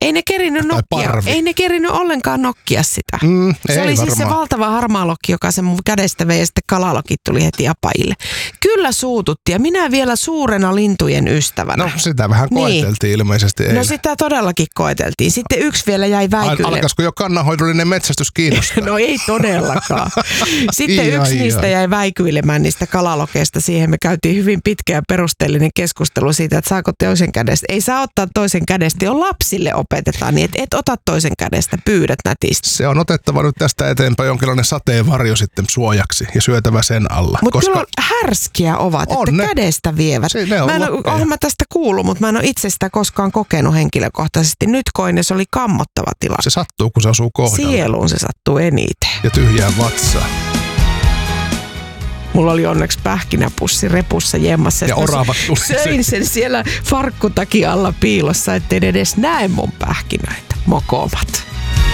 Ei ne kerinyt nokkia. Ei ne kerinyt ollenkaan nokkia sitä. Se oli siis se valtava harmaalokki, joka sen mun kädestä vei ja sitten kalalokit tuli heti apajille. Kyllä suututti ja minä vielä suurena lintujen ystävänä. No sitä vähän koeteltiin ilmeisesti eilen. No sitä todellakin koeteltiin. Sitten yksi vielä jäi väikyille. Alkaisiko jo kannanhoidollinen metsästys kiinnostaa? No ei todellakaan. Sitten yksi niistä jäi väikyilemään niistä kalalokeista. Siihen me käytiin hyvin pitkä ja perusteellinen keskustelu siitä, että saako toisen kädestä. Ei saa ottaa toisen kädestä, jo lapsille opetetaan niin, että et ota toisen kädestä, pyydät nätisti. Se on otettava nyt tästä eteenpäin jonkinlainen sateenvarjo sitten suojaksi ja syötävä sen alla. Mutta kyllä härskiä ovat, että kädestä vievät. Olen mä tästä kuullut, mutta mä en ole itse sitä koskaan kokenut henkilökohtaisesti. Nyt koin, ja se oli kammottava tilanne. Se sattuu, kun se asuu kohdalla. Sieluun se sattuu eniten. Ja tyhjään vatsaan. Mulla oli onneksi pähkinäpussi repussa jemmassa. Ja oravat tuli. Söin sen siellä farkkutakin alla piilossa, ettei edes näe mun pähkinöitä. Mokomat.